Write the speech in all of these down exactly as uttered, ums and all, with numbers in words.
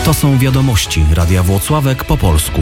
To są wiadomości Radia Włocławek po polsku.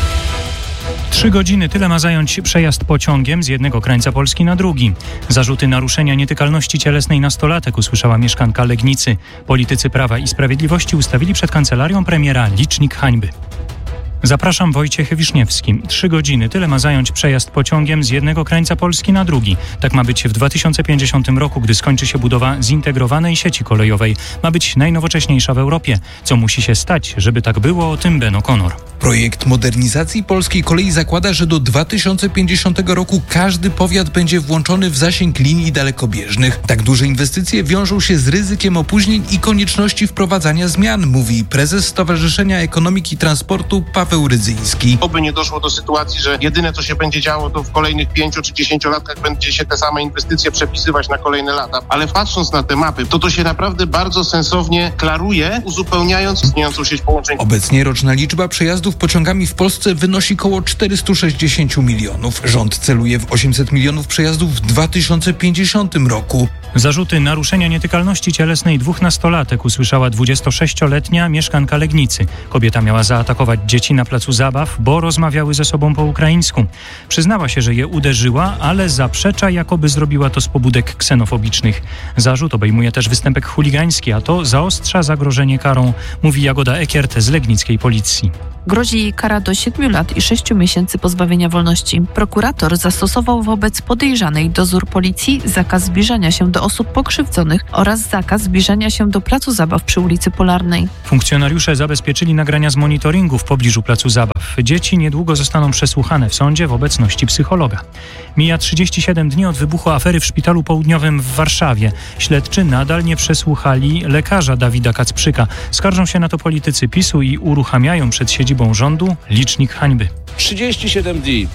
Trzy godziny tyle ma zająć przejazd pociągiem z jednego krańca Polski na drugi. Zarzuty naruszenia nietykalności cielesnej nastolatek usłyszała mieszkanka Legnicy. Politycy Prawa i Sprawiedliwości ustawili przed kancelarią premiera licznik hańby. Zapraszam, Wojciech Wiszniewski. Trzy godziny tyle ma zająć przejazd pociągiem z jednego krańca Polski na drugi. Tak ma być w dwa tysiące pięćdziesiątym roku, gdy skończy się budowa zintegrowanej sieci kolejowej. Ma być najnowocześniejsza w Europie. Co musi się stać, żeby tak było, o tym Ben O'Connor. Projekt modernizacji polskiej kolei zakłada, że do dwa tysiące pięćdziesiątego roku każdy powiat będzie włączony w zasięg linii dalekobieżnych. Tak duże inwestycje wiążą się z ryzykiem opóźnień i konieczności wprowadzania zmian, mówi prezes Stowarzyszenia Ekonomiki Transportu Paweł Rydzyński. Oby nie doszło do sytuacji, że jedyne co się będzie działo, to w kolejnych pięciu czy dziesięciu latach będzie się te same inwestycje przepisywać na kolejne lata. Ale patrząc na te mapy, to to się naprawdę bardzo sensownie klaruje, uzupełniając istniejącą sieć połączeń. Obecnie roczna liczba przejazdów pociągami w Polsce wynosi około czterysta sześćdziesiąt milionów. Rząd celuje w osiemset milionów przejazdów w dwa tysiące pięćdziesiątym roku. Zarzuty naruszenia nietykalności cielesnej dwóch nastolatek usłyszała dwudziestosześcioletnia mieszkanka Legnicy. Kobieta miała zaatakować dzieci na placu zabaw, bo rozmawiały ze sobą po ukraińsku. Przyznała się, że je uderzyła, ale zaprzecza, jakoby zrobiła to z pobudek ksenofobicznych. Zarzut obejmuje też występek chuligański, a to zaostrza zagrożenie karą, mówi Jagoda Ekiert z legnickiej policji. Grozi jej kara do siedmiu lat i sześciu miesięcy pozbawienia wolności. Prokurator zastosował wobec podejrzanej dozór policji, zakaz zbliżania się do osób pokrzywdzonych oraz zakaz zbliżania się do placu zabaw przy ulicy Polarnej. Funkcjonariusze zabezpieczyli nagrania z monitoringu w pobliżu placu zabaw. Dzieci niedługo zostaną przesłuchane w sądzie w obecności psychologa. Mija trzydzieści siedem dni od wybuchu afery w Szpitalu Południowym w Warszawie. Śledczy nadal nie przesłuchali lekarza Dawida Kacprzyka. Skarżą się na to politycy PiSu i uruchamiają przed siedzibą rządu licznik hańby. trzydzieści siedem dni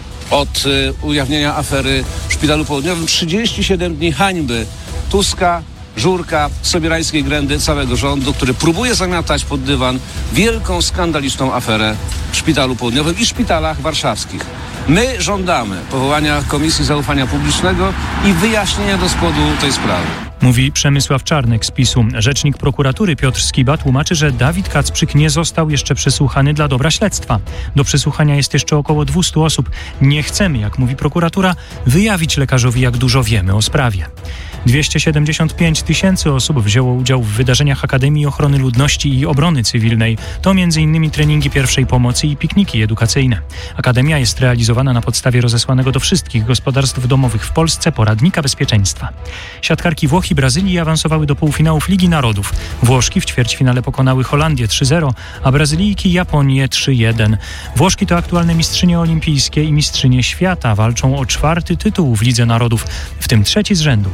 od y, ujawnienia afery w Szpitalu Południowym, trzydzieści siedem dni hańby Tuska, Żurka, Sobierańskiej Grędy, całego rządu, który próbuje zamiatać pod dywan wielką, skandaliczną aferę w Szpitalu Południowym i szpitalach warszawskich. My żądamy powołania Komisji Zaufania Publicznego i wyjaśnienia do spodu tej sprawy. Mówi Przemysław Czarnek z PiSu. Rzecznik prokuratury Piotr Skiba tłumaczy, że Dawid Kacprzyk nie został jeszcze przesłuchany dla dobra śledztwa. Do przesłuchania jest jeszcze około dwieście osób. Nie chcemy, jak mówi prokuratura, wyjawić lekarzowi, jak dużo wiemy o sprawie. dwieście siedemdziesiąt pięć tysięcy osób wzięło udział w wydarzeniach Akademii Ochrony Ludności i Obrony Cywilnej. To między innymi treningi pierwszej pomocy i pikniki edukacyjne. Akademia jest realizowana na podstawie rozesłanego do wszystkich gospodarstw domowych w Polsce poradnika bezpieczeństwa. Siatkarki Włoch i Brazylii awansowały do półfinałów Ligi Narodów. Włoszki w ćwierćfinale pokonały Holandię trzy zero, a Brazylijki Japonię trzy jeden. Włoszki to aktualne mistrzynie olimpijskie i mistrzynie świata. Walczą o czwarty tytuł w Lidze Narodów, w tym trzeci z rzędu.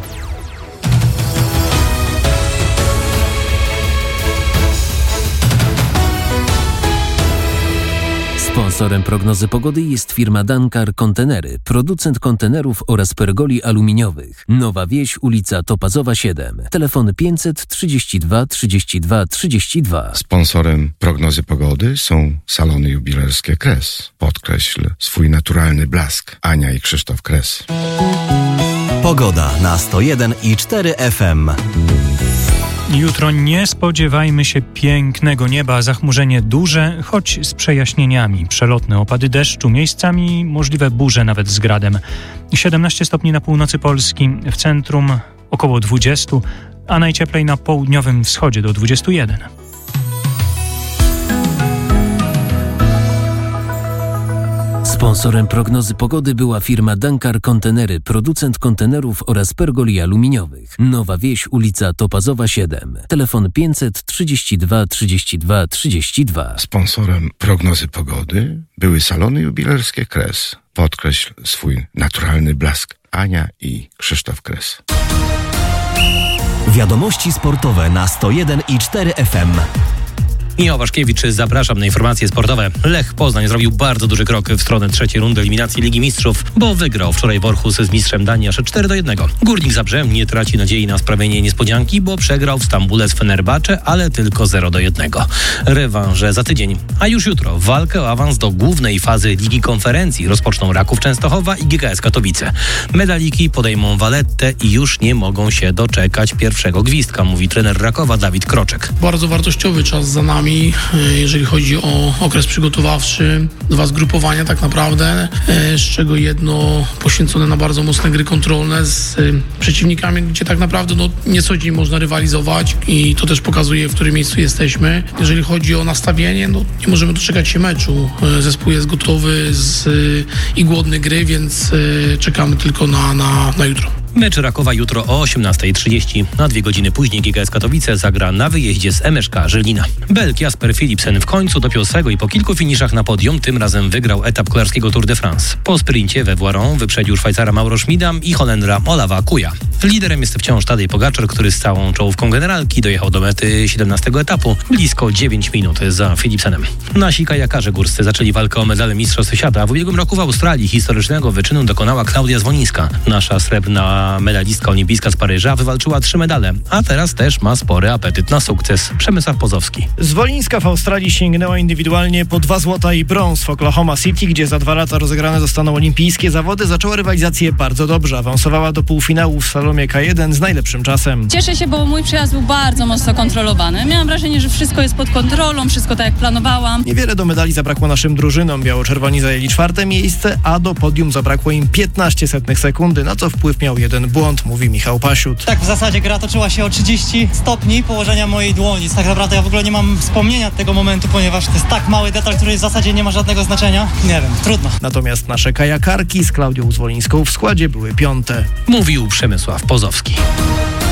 Sponsorem prognozy pogody jest firma Dankar Kontenery, producent kontenerów oraz pergoli aluminiowych. Nowa Wieś, ulica Topazowa siedem. Telefon pięćset trzydzieści dwa trzydzieści dwa trzydzieści dwa. Sponsorem prognozy pogody są salony jubilerskie Kres. Podkreśl swój naturalny blask. Ania i Krzysztof Kres. Pogoda na sto jeden i cztery F M. Jutro nie spodziewajmy się pięknego nieba, zachmurzenie duże, choć z przejaśnieniami. Przelotne opady deszczu, miejscami możliwe burze nawet z gradem. siedemnaście stopni na północy Polski, w centrum około dwadzieścia, a najcieplej na południowym wschodzie do dwudziestu jeden. Sponsorem prognozy pogody była firma Dankar Kontenery, producent kontenerów oraz pergoli aluminiowych. Nowa Wieś, ulica Topazowa siedem. Telefon pięćset trzydzieści dwa trzydzieści dwa trzydzieści dwa. Sponsorem prognozy pogody były salony jubilerskie Kres. Podkreśl swój naturalny blask. Ania i Krzysztof Kres. Wiadomości sportowe na sto jeden i cztery F M. Michał Waszkiewicz, zapraszam na informacje sportowe. Lech Poznań zrobił bardzo duży krok w stronę trzeciej rundy eliminacji Ligi Mistrzów, bo wygrał wczoraj w Orchus z mistrzem Danii aż cztery do jednego. Górnik Zabrze nie traci nadziei na sprawienie niespodzianki, bo przegrał w Stambule z Fenerbahce, ale tylko zero do jednego. Rewanże za tydzień, a już jutro walkę o awans do głównej fazy Ligi Konferencji rozpoczną Raków Częstochowa i G K S Katowice. Medaliki podejmą Vallettę i już nie mogą się doczekać pierwszego gwizdka, mówi trener Rakowa Dawid Kroczek. Bardzo wartościowy czas za nami. zawodnikami, jeżeli chodzi o okres przygotowawczy, dwa zgrupowania tak naprawdę, z czego jedno poświęcone na bardzo mocne gry kontrolne z przeciwnikami, gdzie tak naprawdę no, nie co dzień można rywalizować i to też pokazuje, w którym miejscu jesteśmy. Jeżeli chodzi o nastawienie, no nie możemy doczekać się meczu. Zespół jest gotowy z, i głodny gry, więc czekamy tylko na, na, na jutro. Mecz Rakowa jutro o osiemnasta trzydzieści. Na dwie godziny później G K S Katowice zagra na wyjeździe z M S K Żylina. Belg Jasper Philipsen w końcu dopiął swego i po kilku finiszach na podium tym razem wygrał etap kolarskiego Tour de France. Po sprincie we Voiron wyprzedził Szwajcara Mauro Schmida i Holendra Olava Kuja. Liderem jest wciąż Tadej Pogaczar, który z całą czołówką generalki dojechał do mety siedemnastego etapu blisko dziewięć minut za Philipsenem. Nasi kajakarze górscy zaczęli walkę o medale Mistrzostw Świata. W ubiegłym roku w Australii historycznego wyczynu dokonała Klaudia Zwolińska. Nasza srebrna medalistka olimpijska z Paryża wywalczyła trzy medale, a teraz też ma spory apetyt na sukces. Przemysław Pozowski. Zwolińska w Australii sięgnęła indywidualnie po dwa złota i brąz w Oklahoma City, gdzie za dwa lata rozegrane zostaną olimpijskie zawody. Zaczęła rywalizację bardzo dobrze. Awansowała do półfinału w slalomie K jeden z najlepszym czasem. Cieszę się, bo mój przyjazd był bardzo mocno kontrolowany. Miałam wrażenie, że wszystko jest pod kontrolą, wszystko tak jak planowałam. Niewiele do medali zabrakło naszym drużynom. Biało-czerwoni zajęli czwarte miejsce, a do podium zabrakło im piętnaście setnych sekundy, na co wpływ miał jeden błąd, mówi Michał Pasiut. Tak, w zasadzie gra toczyła się o trzydzieści stopni położenia mojej dłoni. Tak naprawdę ja w ogóle nie mam wspomnienia tego momentu, ponieważ to jest tak mały detal, który w zasadzie nie ma żadnego znaczenia. Nie wiem, trudno. Natomiast nasze kajakarki z Klaudią Zwolińską w składzie były piąte. Mówił Przemysław Pozowski.